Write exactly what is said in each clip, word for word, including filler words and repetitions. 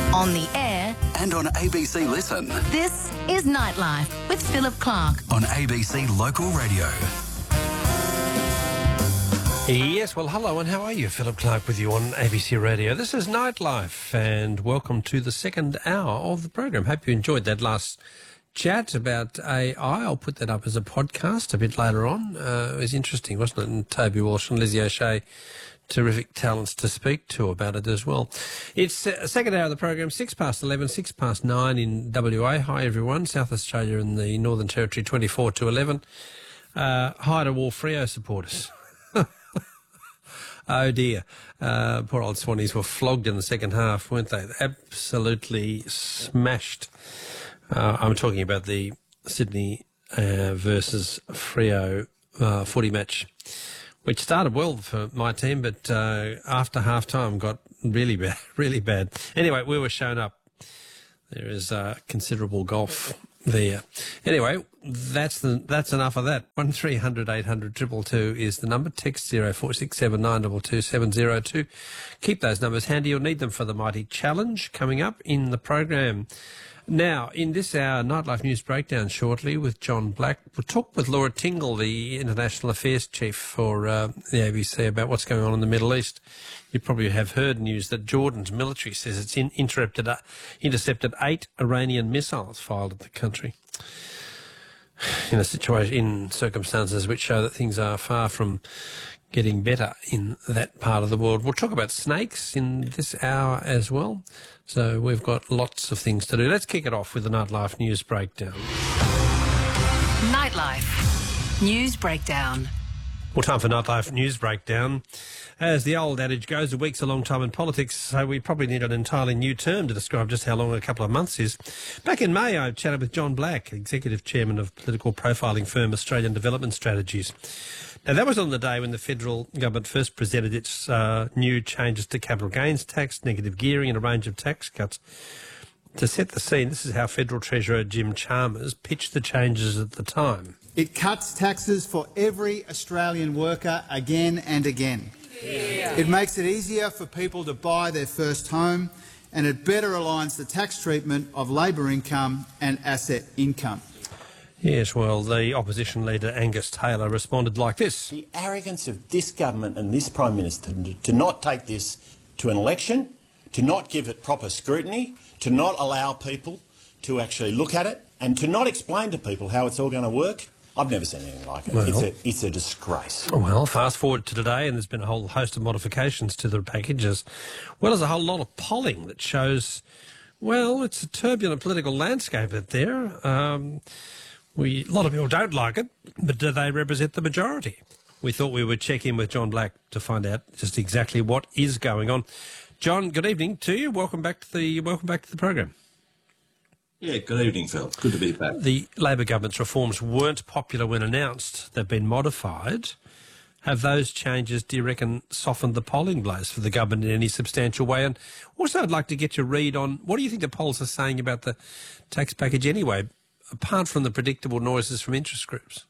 On the air and on A B C Listen. This is Nightlife with Philip Clark on A B C Local Radio. Yes, well, hello and how are you? Philip Clark with you on A B C Radio. This is Nightlife and welcome to the second hour of the program. Hope you enjoyed that last chat about A I. I'll put that up as a podcast a bit later on. Uh, it was interesting, wasn't it? And Toby Walsh and Lizzie O'Shea, terrific talents to speak to about it as well. It's the second hour of the program, six past eleven, six past nine in W A. Hi everyone, South Australia and the Northern Territory, twenty-four to eleven. Uh, hi to all Freo supporters. Oh dear, uh, poor old Swannies were flogged in the second half, weren't they? Absolutely smashed. Uh, I'm talking about the Sydney uh, versus Freo uh, footy match, which started well for my team, but uh, after half-time got really bad, really bad. Anyway, we were shown up. There is uh, considerable golf there. Anyway, that's the that's enough of that. One three hundred eight hundred two two two is the number. Text zero four six seven nine two two seven zero two. Keep those numbers handy. You'll need them for the Mighty Challenge coming up in the program. Now, in this hour, Nightlife News Breakdown shortly with John Black. We'll talk with Laura Tingle, the International Affairs Chief for uh, the A B C, about what's going on in the Middle East. You probably have heard news that Jordan's military says it's in, intercepted, uh, intercepted eight Iranian missiles fired at the country in a situation, in circumstances which show that things are far from getting better in that part of the world. We'll talk about snakes in this hour as well. So we've got lots of things to do. Let's kick it off with the Nightlife News Breakdown. Nightlife News Breakdown. Well, time for Nightlife News Breakdown. As the old adage goes, a week's a long time in politics, so we probably need an entirely new term to describe just how long a couple of months is. Back in May, I chatted with John Black, Executive Chairman of political profiling firm Australian Development Strategies. Now, that was on the day when the federal government first presented its uh, new changes to capital gains tax, negative gearing and a range of tax cuts. To set the scene, this is how Federal Treasurer Jim Chalmers pitched the changes at the time. It cuts taxes for every Australian worker again and again. Yeah. It makes it easier for people to buy their first home, and it better aligns the tax treatment of labour income and asset income. Yes, well, the opposition leader Angus Taylor responded like this. The arrogance of this government and this Prime Minister to not take this to an election, to not give it proper scrutiny, to not allow people to actually look at it, and to not explain to people how it's all going to work. I've never seen anything like it. Well, it's, a, it's a disgrace. Well, fast forward to today and there's been a whole host of modifications to the package, as well as a whole lot of polling that shows, well, it's a turbulent political landscape out there. Um, we, a lot of people don't like it, but do they represent the majority? We thought we would check in with John Black to find out just exactly what is going on. John, good evening to you. Welcome back to the welcome back to the program. Yeah, good evening, Phil. Good to be back. The Labor government's reforms weren't popular when announced. They've been modified. Have those changes, do you reckon, softened the polling blows for the government in any substantial way? And also I'd like to get your read on what do you think the polls are saying about the tax package anyway, apart from the predictable noises from interest groups?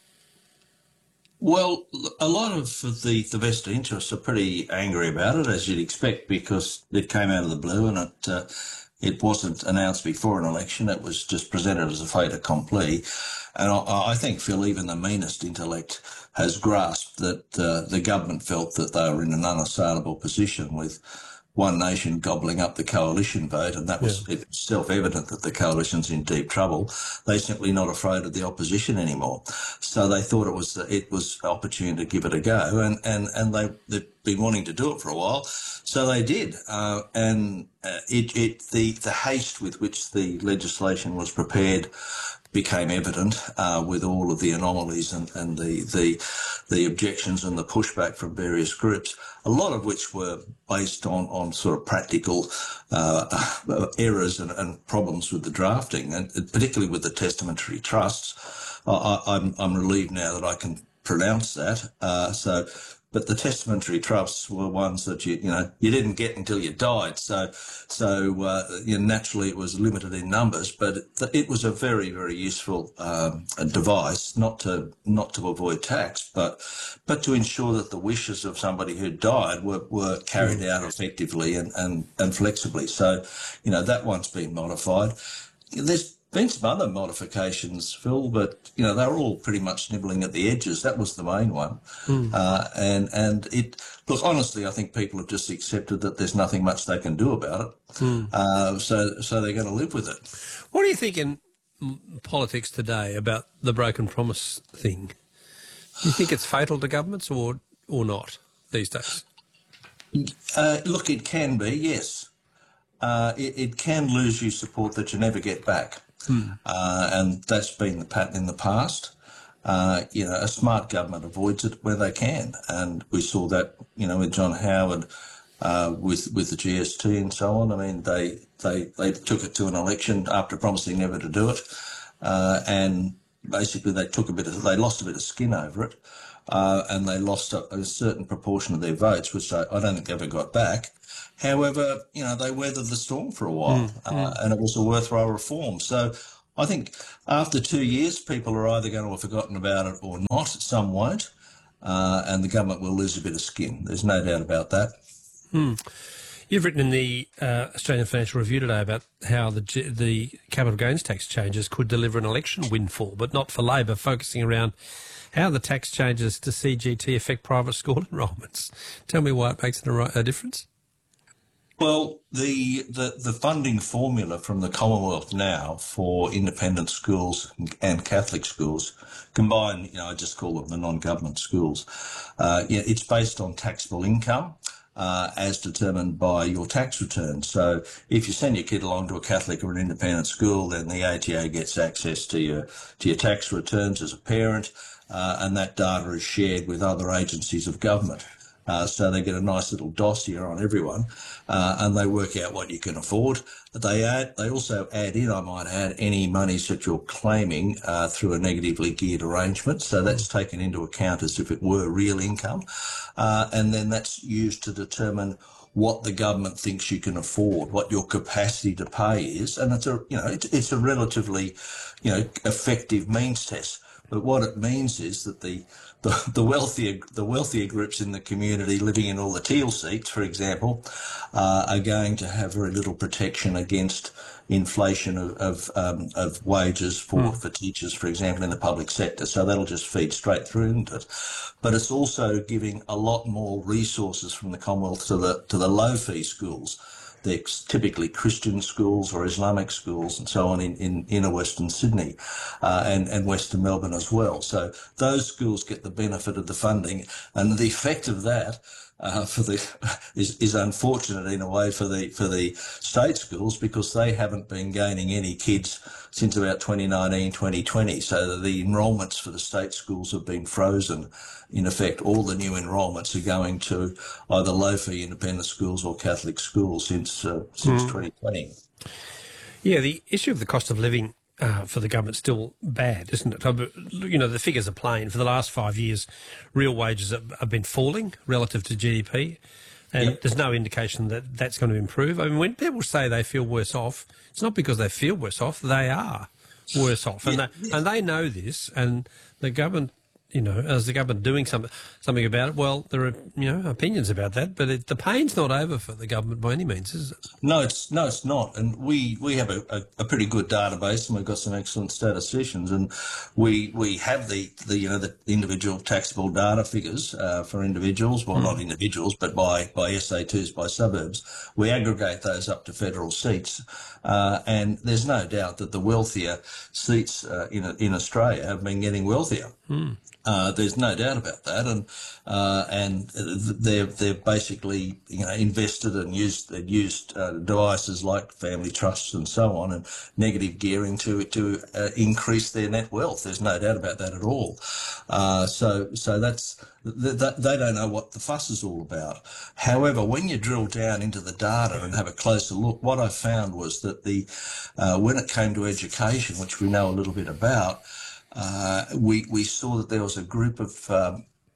Well, a lot of the, the vested interests are pretty angry about it, as you'd expect, because it came out of the blue and it... Uh, It wasn't announced before an election. It was just presented as a fait accompli. And I, I think, Phil, even the meanest intellect has grasped that uh, the government felt that they were in an unassailable position with One Nation gobbling up the coalition vote, and that was yeah. It self-evident that the coalition's in deep trouble. They're simply not afraid of the opposition anymore. So they thought it was it was opportune to give it a go, and, and, and they, they've been wanting to do it for a while, so they did. Uh, and uh, it, it the, the haste with which the legislation was prepared became evident uh, with all of the anomalies and, and the, the the objections and the pushback from various groups, a lot of which were based on, on sort of practical uh, errors and, and problems with the drafting, and particularly with the testamentary trusts. I, I'm, I'm relieved now that I can pronounce that. Uh, so but the testamentary trusts were ones that you you know you didn't get until you died. So so uh, you know, naturally it was limited in numbers, but it, it was a very very useful um, device, not to not to avoid tax, but but to ensure that the wishes of somebody who died were, were carried out effectively and, and, and flexibly. So you know that one's been modified. There's been some other modifications, Phil, but you know they're all pretty much nibbling at the edges. That was the main one, mm. uh, and and it. Look, honestly, I think people have just accepted that there's nothing much they can do about it. Mm. Uh, so so they're going to live with it. What do you think in politics today about the broken promise thing? Do you think it's fatal to governments or or not these days? Uh, look, it can be, yes. Uh, it, it can lose you support that you never get back. Hmm. Uh, and that's been the pattern in the past. Uh, you know, a smart government avoids it where they can. And we saw that, you know, with John Howard, uh, with with the G S T and so on. I mean, they, they, they took it to an election after promising never to do it. Uh, and basically they took a bit of, they lost a bit of skin over it. Uh, and they lost a, a certain proportion of their votes, which I, I don't think they ever got back. However, you know, they weathered the storm for a while, mm, uh, mm. and it was a worthwhile reform. So I think after two years, people are either going to have forgotten about it or not. Some won't, uh, and the government will lose a bit of skin. There's no doubt about that. Mm. You've written in the uh, Australian Financial Review today about how the the capital gains tax changes could deliver an election windfall, but not for Labor, focusing around how the tax changes to C G T affect private school enrolments. Tell me why it makes a, a difference. Well, the, the the funding formula from the Commonwealth now for independent schools and Catholic schools, combined, you know, I just call them the non-government schools, uh, yeah, it's based on taxable income uh, as determined by your tax return. So if you send your kid along to a Catholic or an independent school, then the A T O gets access to your to your tax returns as a parent, uh, and that data is shared with other agencies of government. Uh, so they get a nice little dossier on everyone, uh, and they work out what you can afford. They add, they also add in, I might add, any monies that you're claiming uh, through a negatively geared arrangement. So that's taken into account as if it were real income, uh, and then that's used to determine what the government thinks you can afford, what your capacity to pay is, and it's a, you know, it's, it's a relatively, you know, effective means test. But what it means is that the, the, the wealthier the wealthier groups in the community living in all the teal seats, for example, uh, are going to have very little protection against inflation of of, um, of wages for, mm. for teachers, for example, in the public sector. So that'll just feed straight through into it. But it's also giving a lot more resources from the Commonwealth to the to the low fee schools. They're typically Christian schools or Islamic schools and so on in, in inner Western Sydney uh, and, and Western Melbourne as well. So those schools get the benefit of the funding, and the effect of that uh, for the is, is unfortunate in a way for the for the state schools, because they haven't been gaining any kids since about twenty nineteen, twenty twenty. So the enrolments for the state schools have been frozen. In effect, all the new enrolments are going to either low-fee independent schools or Catholic schools since uh, since mm. twenty twenty. Yeah, the issue of the cost of living uh, for the government's still bad, isn't it? You know, the figures are plain. For the last five years, real wages have, have been falling relative to G D P, and yep. there's no indication that that's going to improve. I mean, when people say they feel worse off, it's not because they feel worse off. They are worse off, and, yeah, they, yeah. and they know this, and the government... You know, as the government doing something something about it, well, there are, you know, opinions about that, but it, the pain's not over for the government by any means, is it? No, it's no, it's not. And we, we have a, a, a pretty good database, and we've got some excellent statisticians, and we we have the, the you know the individual taxable data figures uh, for individuals, well, mm. not individuals, but by by S A twos, by suburbs. We aggregate those up to federal seats, uh, and there's no doubt that the wealthier seats uh, in in Australia have been getting wealthier. Mm. Uh, there's no doubt about that, and uh, and they're they're basically, you know, invested and used used uh, devices like family trusts and so on, and negative gearing to to uh, increase their net wealth. There's no doubt about that at all. Uh, so so that's th- th- they don't know what the fuss is all about. However, when you drill down into the data and have a closer look, what I found was that the uh, when it came to education, which we know a little bit about. Uh, we, we saw that there was a group of um,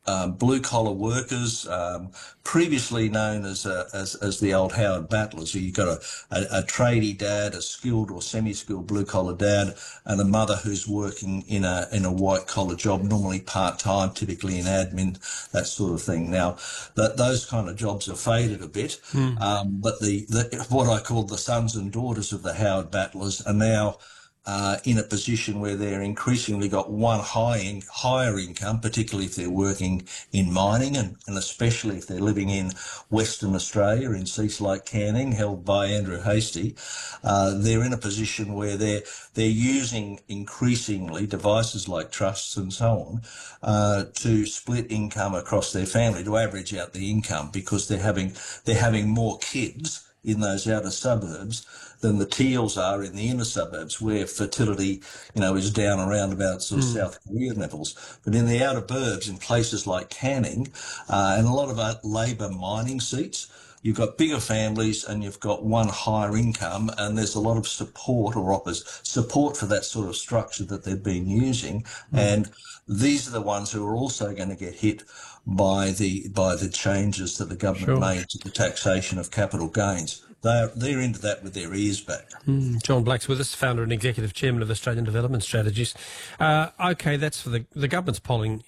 um, blue-collar workers, um, previously known as, uh, as as the old Howard Battlers. So you've got a, a, a tradie dad, a skilled or semi-skilled blue-collar dad, and a mother who's working in a in a white-collar job, normally part-time, typically in admin, that sort of thing. Now, that those kind of jobs have faded a bit, mm. um, but the, the what I call the sons and daughters of the Howard Battlers are now Uh, in a position where they're increasingly got one high in, higher income, particularly if they're working in mining and, and especially if they're living in Western Australia, in seats like Canning, held by Andrew Hastie. Uh, they're in a position where they're, they're using increasingly devices like trusts and so on uh, to split income across their family, to average out the income, because they're having, they're having more kids in those outer suburbs than the Teals are in the inner suburbs, where fertility, you know, is down around about sort of mm. South Korean levels. But in the outer burbs, in places like Canning, uh, and a lot of our Labor mining seats, you've got bigger families and you've got one higher income, and there's a lot of support or offers support for that sort of structure that they've been using. Mm. And these are the ones who are also going to get hit by the by the changes that the government sure. made to the taxation of capital gains. They're, they're into that with their ears back. Mm, John Black's with us, founder and executive chairman of Australian Development Strategies. Uh, OK, that's for the, the government's polling